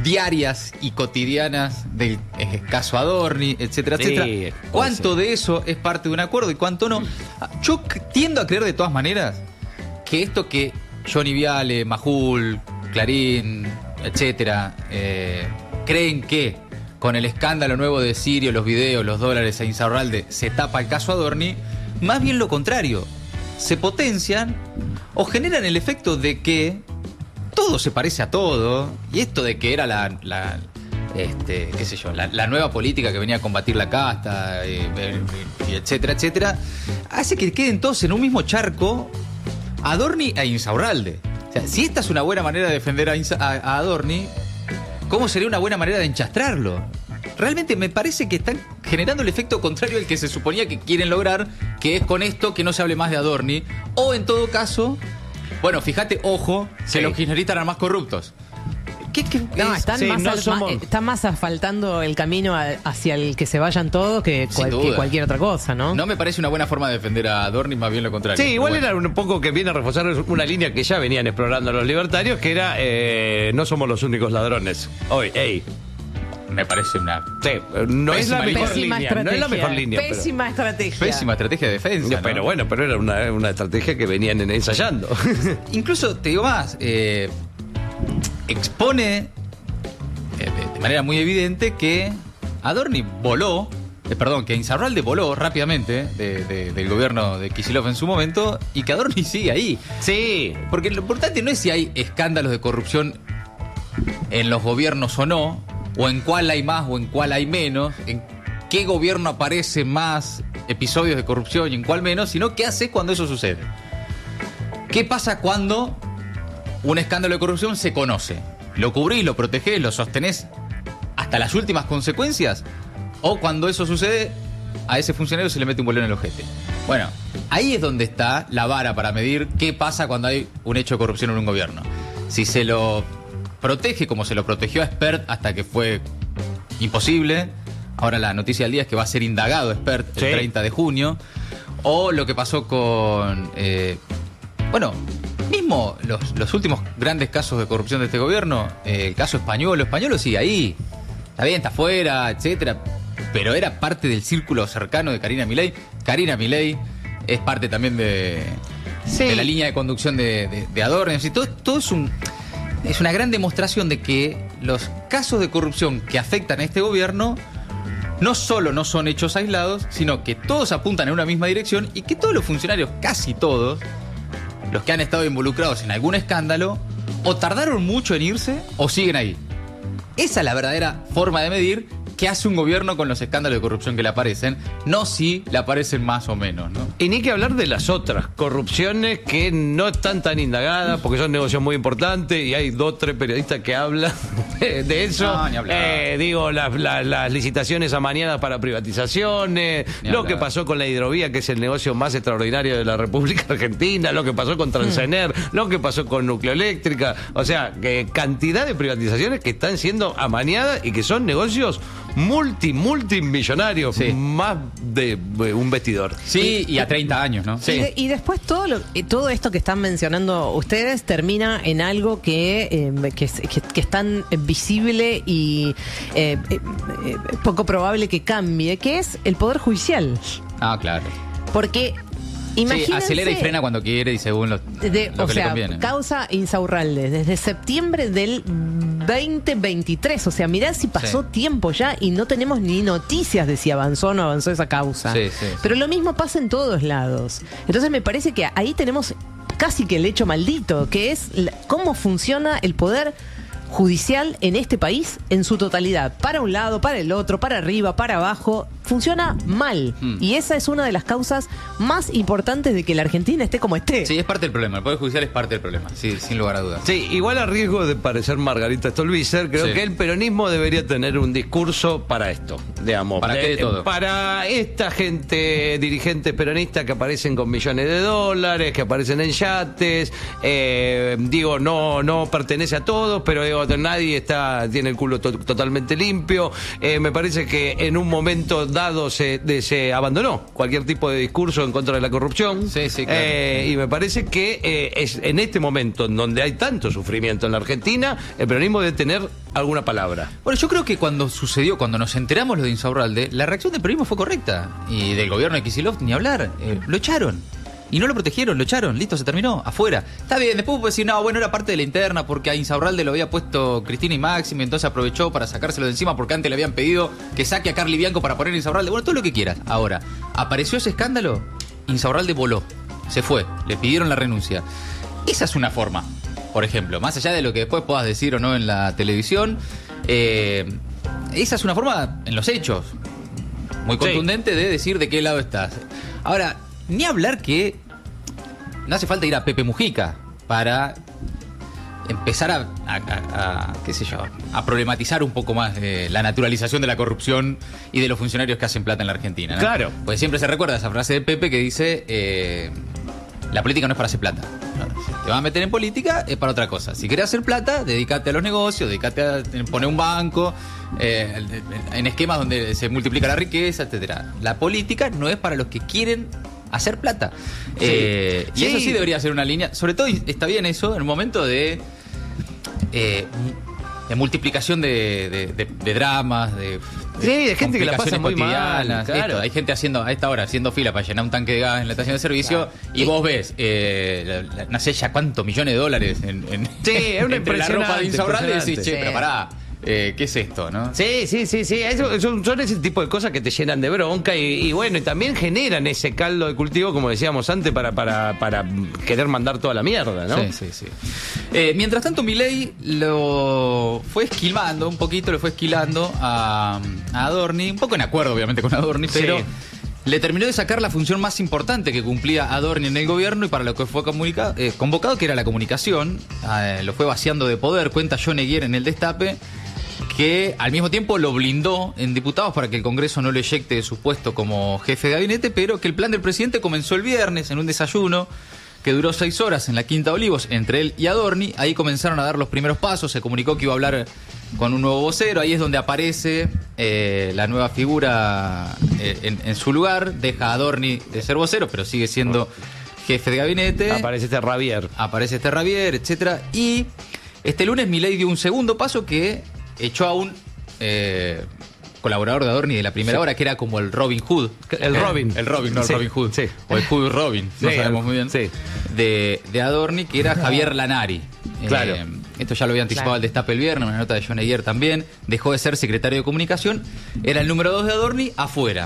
diarias y cotidianas del caso Adorni, etcétera, Sí, etcétera. ¿Cuánto de eso es parte de un acuerdo y cuánto no? Yo tiendo a creer de todas maneras que esto que Johnny Viale, Majul, Clarín, etcétera, creen que con el escándalo nuevo de Sirio, los videos, los dólares a Insaurralde, se tapa el caso Adorni, más bien lo contrario. Se potencian o generan el efecto de que todo se parece a todo, y esto de que era qué sé yo, la nueva política que venía a combatir la casta, etcétera, etcétera, hace que queden todos en un mismo charco, Adorni e Insaurralde. O sea, si esta es una buena manera de defender a Adorni, ¿cómo sería una buena manera de enchastrarlo? Realmente me parece que están generando el efecto contrario al que se suponía que quieren lograr, que es con esto que no se hable más de Adorni, o en todo caso, bueno, fíjate, ojo, que los kirchneristas eran más corruptos. No, están más asfaltando el camino hacia el que se vayan todos que cualquier otra cosa, ¿no? No me parece una buena forma de defender a Adorni, más bien lo contrario. Sí, igual era un poco que viene a reforzar una línea que ya venían explorando los libertarios, que era no somos los únicos ladrones. Hoy, me parece una... Sí, no es la mejor pésima línea. estrategia. No es la mejor línea. Pésima estrategia. Pésima estrategia de defensa. Pero ¿no? bueno, pero era una estrategia que venían ensayando. Incluso, te digo más, expone de manera muy evidente que Adorni voló, que Insaurralde voló rápidamente del gobierno de Kicillof en su momento, y que Adorni sigue ahí. Sí. Porque lo importante no es si hay escándalos de corrupción en los gobiernos o no, o en cuál hay más o en cuál hay menos, en qué gobierno aparecen más episodios de corrupción y en cuál menos, sino qué haces cuando eso sucede. ¿Qué pasa cuando un escándalo de corrupción se conoce? ¿Lo cubrís, lo protegés, lo sostenés hasta las últimas consecuencias? ¿O cuando eso sucede, a ese funcionario se le mete un bolón en el ojete? Bueno, ahí es donde está la vara para medir qué pasa cuando hay un hecho de corrupción en un gobierno. Si se lo protege como se lo protegió a Espert hasta que fue imposible. Ahora la noticia del día es que va a ser indagado Espert el 30 de junio. O lo que pasó con... mismo los últimos grandes casos de corrupción de este gobierno, el caso Españolo sigue ahí. Está bien, está afuera, etcétera. Pero era parte del círculo cercano de Carina Milei. Carina Milei es parte también de la línea de conducción de Adorni. Todo es una gran demostración de que los casos de corrupción que afectan a este gobierno no solo no son hechos aislados, sino que todos apuntan en una misma dirección y que todos los funcionarios, casi todos, los que han estado involucrados en algún escándalo, o tardaron mucho en irse o siguen ahí. Esa es la verdadera forma de medir qué hace un gobierno con los escándalos de corrupción que le aparecen, no si le aparecen más o menos, ¿no? Y ni que hablar de las otras corrupciones que no están tan indagadas, porque son negocios muy importantes y hay 2 o 3 periodistas que hablan de eso. No, ni hablar. Las licitaciones amañadas para privatizaciones, lo que pasó con la hidrovía, que es el negocio más extraordinario de la República Argentina, lo que pasó con Transener, lo que pasó con Nucleoeléctrica. O sea, que cantidad de privatizaciones que están siendo amañadas y que son negocios multimillonarios, más de un vestidor. Sí, y a 30 años, ¿no? Sí. Y después todo esto que están mencionando ustedes termina en algo que es tan visible y poco probable que cambie, que es el Poder Judicial. Ah, claro. Porque imagínense, acelera y frena cuando quiere y según lo que le conviene. Causa Insaurralde desde septiembre del 2023. O sea, mirá si pasó tiempo ya y no tenemos ni noticias de si avanzó o no avanzó esa causa. Pero lo mismo pasa en todos lados. Entonces me parece que ahí tenemos casi que el hecho maldito, que es cómo funciona el poder judicial en este país en su totalidad. Para un lado, para el otro, para arriba, para abajo. Funciona mal. Y esa es una de las causas más importantes de que la Argentina esté como esté. Sí, es parte del problema. El Poder Judicial es parte del problema, sí, sin lugar a dudas. Sí, igual a riesgo de parecer Margarita Stolbizer, creo que el peronismo debería tener un discurso para esto, digamos. ¿Para qué de todo? Para esta gente, dirigentes peronistas que aparecen con millones de dólares, que aparecen en yates, no pertenece a todos, pero nadie tiene el culo totalmente limpio. Me parece que en un momento dado dado, se abandonó cualquier tipo de discurso en contra de la corrupción. Sí, claro. Y me parece que es en este momento en donde hay tanto sufrimiento en la Argentina, el peronismo debe tener alguna palabra. Bueno, yo creo que cuando nos enteramos lo de Insaurralde, la reacción del peronismo fue correcta. Y del gobierno de Kicillof, ni hablar. Lo echaron. Y no lo protegieron, lo echaron, listo, se terminó, afuera. Está bien, después puedo decir, no, bueno, era parte de la interna porque a Insaurralde lo había puesto Cristina y Máximo, y entonces aprovechó para sacárselo de encima porque antes le habían pedido que saque a Carly Bianco para poner a Insaurralde. Bueno, todo lo que quieras. Ahora, apareció ese escándalo, Insaurralde voló, se fue, le pidieron la renuncia. Esa es una forma, por ejemplo, más allá de lo que después puedas decir o no en la televisión, esa es una forma en los hechos muy contundente de decir de qué lado estás. Ahora, ni hablar que no hace falta ir a Pepe Mujica para empezar a qué sé yo, a problematizar un poco más la naturalización de la corrupción y de los funcionarios que hacen plata en la Argentina, ¿no? Claro. Pues siempre se recuerda esa frase de Pepe que dice, la política no es para hacer plata. Si te vas a meter en política, es para otra cosa. Si querés hacer plata, dedícate a los negocios, dedícate a poner un banco, en esquemas donde se multiplica la riqueza, etcétera. La política no es para los que quieren hacer plata. Sí. Y eso sí debería ser una línea. Sobre todo está bien eso en un momento de multiplicación de dramas, de gente que la pasa muy mal. Claro. Hay gente a esta hora haciendo fila para llenar un tanque de gas en la estación de servicio, y vos ves, no sé ya cuántos millones de dólares es una entre la ropa de Insaurralde, y decís, che, Sí. pero pará. ¿Qué es esto, no? Sí. Son ese tipo de cosas que te llenan de bronca y bueno, y también generan ese caldo de cultivo, como decíamos antes, para querer mandar toda la mierda, ¿no? Sí. Mientras tanto, Milei lo fue esquilando un poquito, a Adorni, un poco en acuerdo, obviamente, con Adorni, pero le terminó de sacar la función más importante que cumplía Adorni en el gobierno y para lo que fue convocado, que era la comunicación. Lo fue vaciando de poder, cuenta John Eguier en El Destape, que al mismo tiempo lo blindó en diputados para que el Congreso no lo eyecte de su puesto como jefe de gabinete, pero que el plan del presidente comenzó el viernes en un desayuno que duró 6 horas en la Quinta Olivos entre él y Adorni. Ahí comenzaron a dar los primeros pasos, se comunicó que iba a hablar con un nuevo vocero, ahí es donde aparece la nueva figura en su lugar, deja a Adorni de ser vocero, pero sigue siendo jefe de gabinete. Aparece este Ravier, etcétera. Y este lunes Milei dio un segundo paso que echó a un colaborador de Adorni de la primera hora, que era como el Robin Hood. El Robin, el Robin Hood. Sí. O el Hood Robin, no sabemos muy bien. Sí. De Adorni, que era Javier Lanari. Claro. Esto ya lo había anticipado el Destape el viernes, una nota de John Eguier también. Dejó de ser secretario de comunicación. Era el número 2 de Adorni, afuera.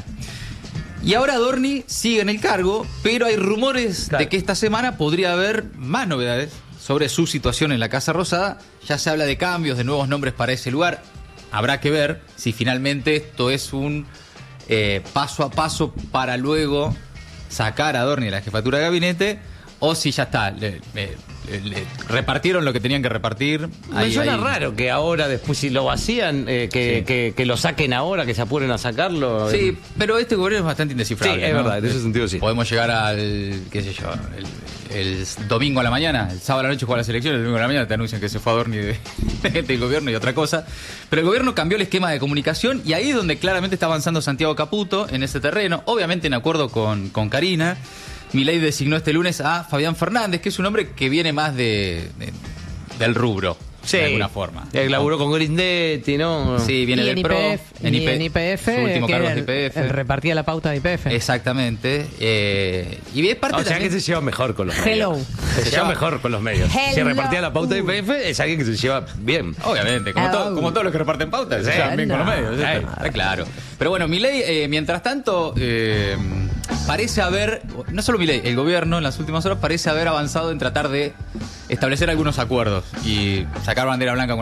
Y ahora Adorni sigue en el cargo, pero hay rumores de que esta semana podría haber más novedades sobre su situación en la Casa Rosada. Ya se habla de cambios, de nuevos nombres para ese lugar. Habrá que ver si finalmente esto es un paso a paso para luego sacar a Adorni de la jefatura de gabinete, o si ya está, le repartieron lo que tenían que repartir. Me suena raro que ahora, después, si lo vacían, que lo saquen ahora, que se apuren a sacarlo. Sí, pero este gobierno es bastante indescifrable. Sí, es verdad, en ese sentido sí. Podemos llegar al, qué sé yo, el domingo a la mañana, el sábado a la noche juega las elecciones, el domingo a la mañana te anuncian que se fue Adorni del gobierno y otra cosa. Pero el gobierno cambió el esquema de comunicación y ahí es donde claramente está avanzando Santiago Caputo en ese terreno, obviamente en acuerdo con Karina. Milei designó este lunes a Fabián Fernández, que es un hombre que viene más del rubro, de alguna forma. Laburó con Grindetti, ¿no? Sí, viene del PRO. En IPF, su último cargo es de IPF. Repartía la pauta de IPF. Exactamente. Y es parte que se lleva mejor con los medios. Hello. Se lleva mejor con los medios. Si repartía la pauta de IPF, es alguien que se lleva bien. Obviamente, como todos los que reparten pautas, se llevan bien con los medios. Está claro. Pero bueno, Milei, mientras tanto, parece haber, no solo Milei, el gobierno en las últimas horas parece haber avanzado en tratar de establecer algunos acuerdos y sacar bandera blanca con